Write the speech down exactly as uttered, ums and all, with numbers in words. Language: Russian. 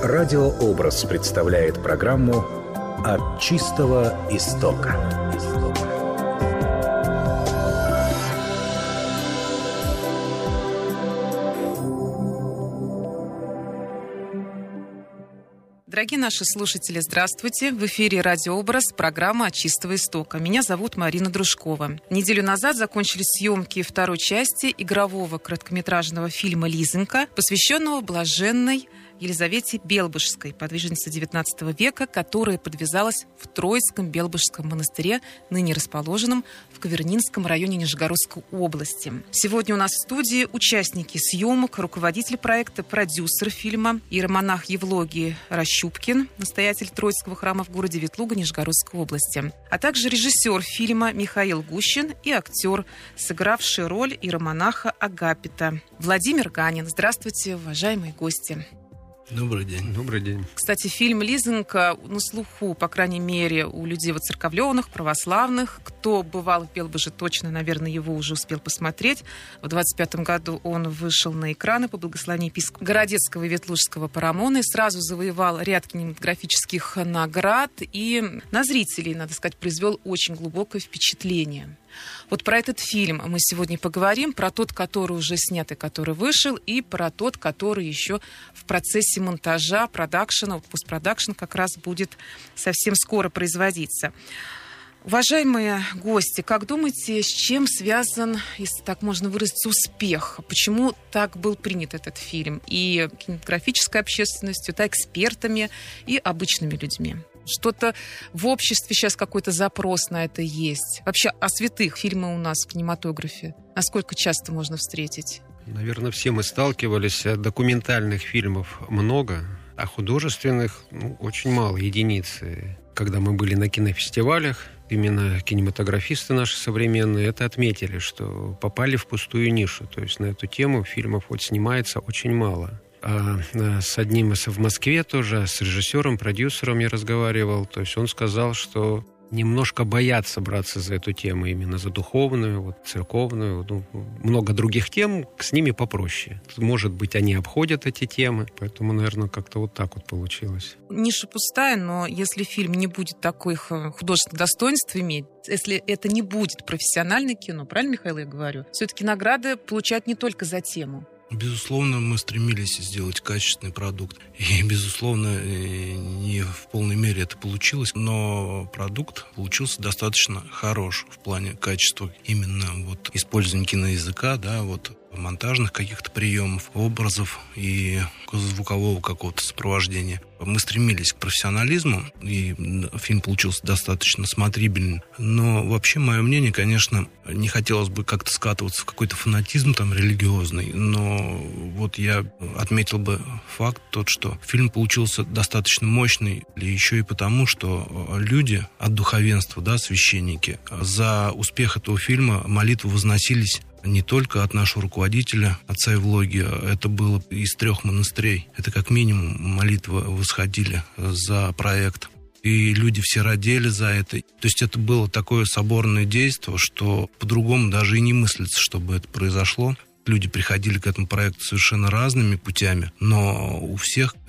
Радиообраз представляет программу «От чистого истока». Дорогие наши слушатели, здравствуйте. В эфире «Радиообраз», программа «От чистого истока». Меня зовут Марина Дружкова. Неделю назад закончились съемки второй части игрового короткометражного фильма «Лизонька», посвященного блаженной Елизавете Белбожской, подвижнице девятнадцатого века, которая подвязалась в Троицком Белбожском монастыре, ныне расположенном в Кавернинском районе Нижегородской области. Сегодня у нас в студии участники съемок, руководитель проекта, продюсер фильма, иеромонах Евлогий Рощупкин, настоятель Троицкого храма в городе Ветлуга Нижегородской области, а также режиссер фильма Михаил Гущин и актер, сыгравший роль иеромонаха Агапита, Владимир Ганин. Здравствуйте, уважаемые гости. Добрый день. Добрый день. Кстати, фильм «Лизонька» на слуху, по крайней мере, у людей воцерковленных, православных. Кто бывал в Белбоже, точно, наверное, его уже успел посмотреть. В двадцать пятом году он вышел на экраны по благословению епископа Городецкого и Ветлужского парамона и сразу завоевал ряд кинематографических наград и на зрителей, надо сказать, произвел очень глубокое впечатление. Вот про этот фильм мы сегодня поговорим, про тот, который уже снят и который вышел, и про тот, который еще в процессе монтажа, продакшена, постпродакшн как раз будет совсем скоро производиться. Уважаемые гости, как думаете, с чем связан, если так можно выразиться, успех? Почему так был принят этот фильм? И кинематографической общественностью, да, экспертами и обычными людьми? Что-то в обществе сейчас какой-то запрос на это есть. Вообще о святых фильмы у нас в кинематографе насколько часто можно встретить? Наверное, все мы сталкивались. Документальных фильмов много, а художественных ну, очень мало, единицы. Когда мы были на кинофестивалях, именно кинематографисты наши современные это отметили, что попали в пустую нишу. То есть на эту тему фильмов вот снимается очень мало. А с одним из в Москве тоже, с режиссером, продюсером я разговаривал. То есть он сказал, что немножко боятся браться за эту тему, именно за духовную, вот, церковную. Ну, много других тем, с ними попроще. Может быть, они обходят эти темы, поэтому, наверное, как-то вот так вот получилось. Ниша пустая, но если фильм не будет таких художественных достоинств иметь, если это не будет профессиональное кино, правильно, Михаил, я говорю, все-таки награды получают не только за тему. Безусловно, мы стремились сделать качественный продукт. И, безусловно, не в полной мере это получилось, но продукт получился достаточно хорош в плане качества именно вот использования киноязыка, да, вот монтажных каких-то приемов, образов и звукового какого-то сопровождения. Мы стремились к профессионализму, и фильм получился достаточно смотрибельным. Но вообще, мое мнение, конечно, не хотелось бы как-то скатываться в какой-то фанатизм там религиозный, но вот я отметил бы факт тот, что фильм получился достаточно мощный, еще и потому, что люди от духовенства, да, священники, за успех этого фильма молитвы возносились не только от нашего руководителя, отца Евлогия, это было из трех монастырей. Это как минимум молитвы восходили за проект. И люди все родили за это. То есть это было такое соборное действие, что по-другому даже и не мыслится, чтобы это произошло. Люди приходили к этому проекту совершенно разными путями, но у всех